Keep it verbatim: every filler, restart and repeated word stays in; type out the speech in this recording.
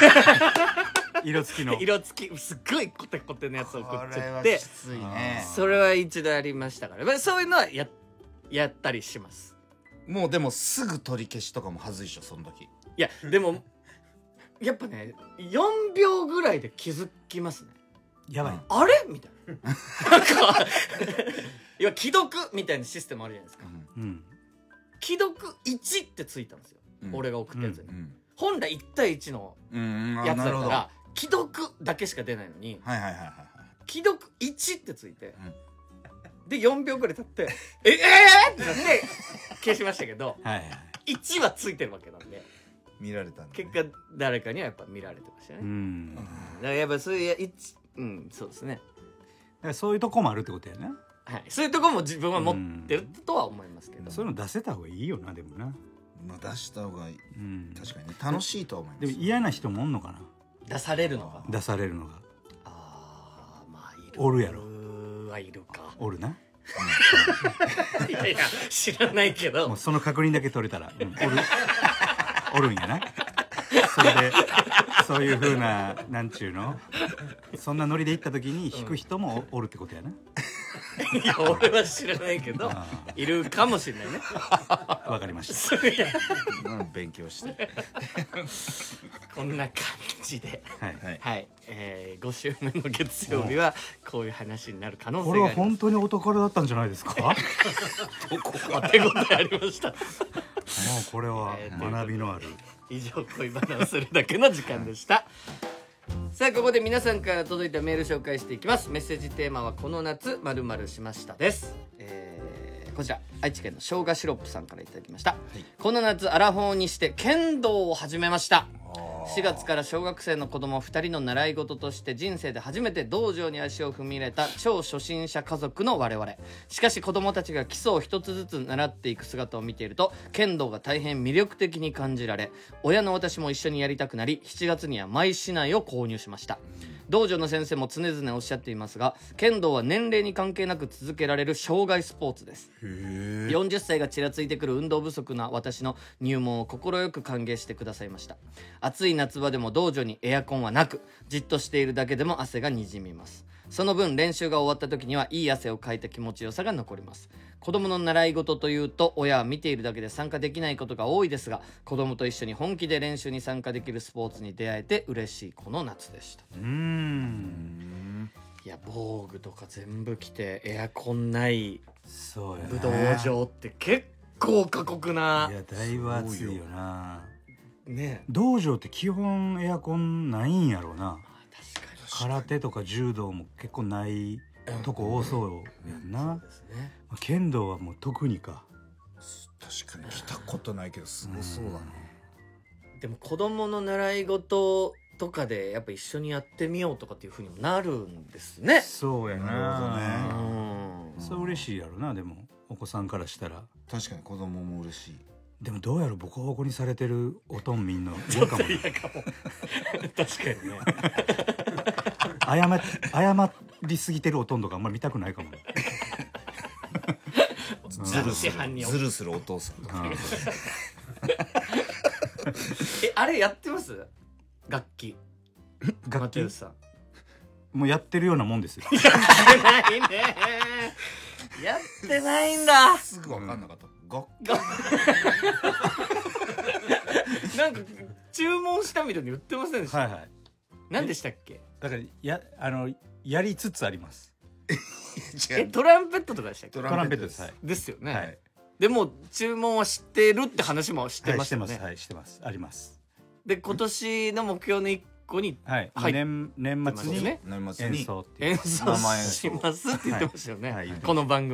色付きの色付きすっごいコテコテのやつを送っちこれはゃってきついね。 それは一度ありましたから、まあ、そういうのはややったりします。 もうでもすぐ取り消しとかもはずいっしょその時。 いやでもやっぱねよんびょうぐらいで気づきますね。 やばい、 うんあれみたいななんかいや既読みたいなシステムあるじゃないですか。 うんうん既読いちってついたんですよ、 うん俺が送ったやつに、 うん本来いち対いちのうんうん。 やつだなるほど。 ったら既読だけしか出ないのにはいはいはいはいはい。 既読いちってついて、 うんでよんびょうぐらい経ってええーってなって消しましたけどはいはいいちはついてるわけなんで見られたんだね。 結果誰かにはやっぱ見られてましたね、 うだんだからやっぱそういういちうんそうですね、 からそういうとこもあるってことやな。 はい、そういうところも自分は持ってるとは思いますけど、 そういうの出せた方がいいよな。でもな、 まあ出した方がいい。 うん、 確かにね楽しいとは思います。 でも嫌な人もおんのかな、 出されるのが出されるのが。 あーまあいるおるやろはいるかおるな。 いやいや知らないけどもうその確認だけ取れたら、うん、おるおるんやな。それでそういう風ななんちゅうの、そんなノリで行った時に引く人もおるってことやな。 いや俺は知らないけどあいるかもしれないねーわかりました。 それうん勉強して。 こんな感じではい、 はい。 はい、えー、ご週目の月曜日はこういう話になる可能性これはがあります。 本当にお宝だったんじゃないですか。もう手応えありましたこれは学びのある。 以上恋バナをするだけの時間でしたさあここで皆さんから届いたメール紹介していきます。メッセージテーマはこの夏〇〇しましたです、えー、こちら愛知県の生姜シロップさんからいただきました、はい、この夏アラフォーにして剣道を始めました。しがつから小学生の子供ふたりの習い事として人生で初めて道場に足を踏み入れた超初心者家族の我々。しかし子供たちが基礎を一つずつ習っていく姿を見ていると剣道が大変魅力的に感じられ、親の私も一緒にやりたくなりしちがつにはマイ市内を購入しました。道場の先生も常々おっしゃっていますが、剣道は年齢に関係なく続けられる生涯スポーツです。よんじゅっさいがちらついてくる運動不足な私の入門を快く歓迎してくださいました。暑い夏場でも道場にエアコンはなく、じっとしているだけでも汗がにじみます。その分練習が終わった時にはいい汗をかいた気持ちよさが残ります。子供の習い事というと親は見ているだけで参加できないことが多いですが、子供と一緒に本気で練習に参加できるスポーツに出会えて嬉しいこの夏でした。 うーん、 いや防具とか全部着てエアコンないそうやな。 武道場って結構過酷ないやだいぶ暑いよな。 ね。 道場って基本エアコンないんやろうな。 確かに空手とか柔道も結構ないとこ多そうやんな。 ですね。 剣道はもう特にか。 確かに来たことないけどすごそうだな。 でも子供の習い事とかでやっぱ一緒にやってみようとかっていう風にもなるんですね。 そうやなるな。 ほうんそれ嬉しいやろな。でもお子さんからしたら。 確かに子供も嬉しい。 でもどうやろボコボコにされてるおとんみんな嫌かもな。 嫌かも確かにね謝謝りすぎてるおとんとかあんまり見たくないかも。 ズルする市販にズルするお父さん。 うんえあれやってます？楽器楽器マテウスさんもうやってるようなもんですよ。 やってないねやってないんだすぐ分かんなかった。楽なんか注文したみたいに売ってませんでした？ はいはい。 何でしたっけ？ だからやあのやりつつあります。 えトランペットとかでしたっけ？ トトランペットです。はい。 ですよね、 はい。 でも注文は知ってるって話も知ってましたよね、 はい、してます。はい、してます。あります。 で今年の目標の一個にはい。 はい年年末にね年末に演奏っていう。 演奏生演奏しますって言ってましたよね、 はいはいこの番組